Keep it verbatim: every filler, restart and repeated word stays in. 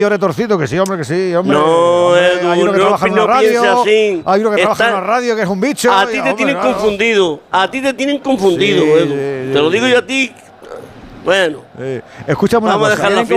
retorcido, que sí, hombre, que sí, hombre. No, hombre, Edu, hay uno que no, trabaja en no una radio, así. hay uno que Está, trabaja en una radio que es un bicho. A ti te hombre, tienen claro. confundido, a ti te tienen confundido, Sí, Edu. sí, Te lo sí, digo sí. yo a ti. Bueno, Eh, escúchame una vamos a cosa. dejar la